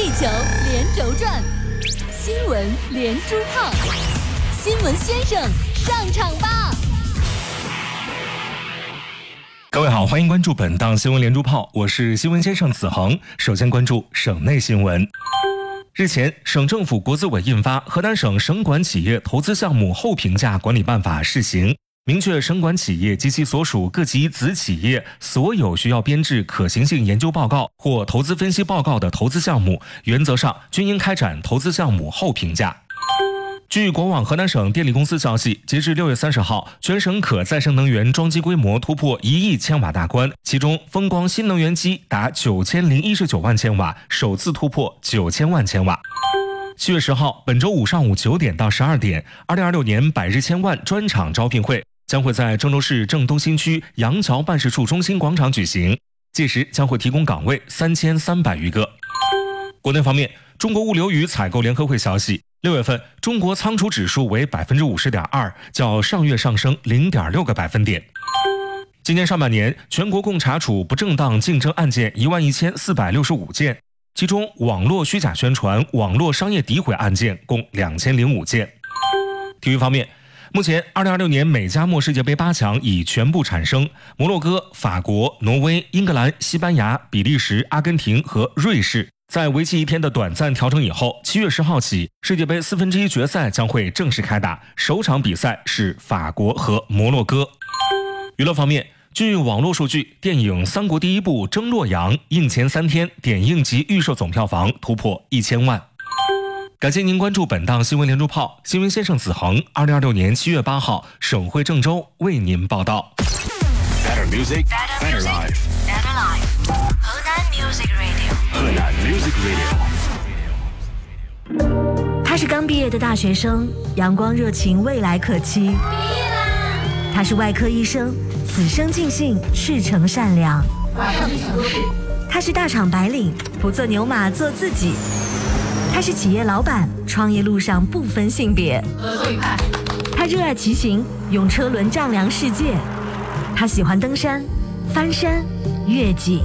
地球连轴转，新闻连珠炮，新闻先生上场吧！ 各位好，欢迎关注本档新闻连珠炮，我是新闻先生子恒。首先关注省内新闻。日前，省政府国资委印发《河南省省管企业投资项目后评价管理办法》试行，明确省管企业及其所属各级子企业所有需要编制可行性研究报告或投资分析报告的投资项目，原则上均应开展投资项目后评价。据国网河南省电力公司消息，截至6月30号，全省可再生能源装机规模突破1亿千瓦大关，其中风光新能源机达9019万千瓦，首次突破9000万千瓦。7月10号，本周五上午9点到12点，2026年百日千万专场招聘会将会在郑州市郑东新区杨桥办事处中心广场举行，届时将会提供岗位3300余个。国内方面，中国物流与采购联合会消息，6月份中国仓储指数为 50.2%， 较上月上升 0.6个百分点。今年上半年，全国共查处不正当竞争案件11465件，其中网络虚假宣传、网络商业诋毁案件共2005件。体育方面，目前2026年美加墨世界杯8强已全部产生，摩洛哥、法国、挪威、英格兰、西班牙、比利时、阿根廷和瑞士在为期1天的短暂调整以后，7月10号起，世界杯1/4决赛将会正式开打，首场比赛是法国和摩洛哥。娱乐方面，据网络数据，电影《三国第一部征洛阳》映前3天点映及预售总票房突破1000万。感谢您关注本档新闻连珠炮，新闻先生子恒，2026年7月8号，省会郑州为您报道。 Better music, better life. Better life. 河南 Music Radio. 河南 Music Radio. 他是刚毕业的大学生，阳光热情，未来可期。毕业啦！他是外科医生，此生尽兴，赤诚善良。 马上进行都市。 他是大厂白领，不做牛马，做自己。他是企业老板，创业路上不分性别。 合作愉快。 他热爱骑行，用车轮丈量世界。他喜欢登山、翻山、越脊。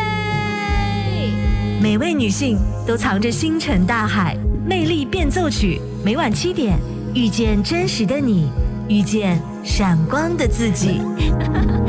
每位女性都藏着星辰大海，魅力变奏曲。每晚7点，遇见真实的你，遇见闪光的自己。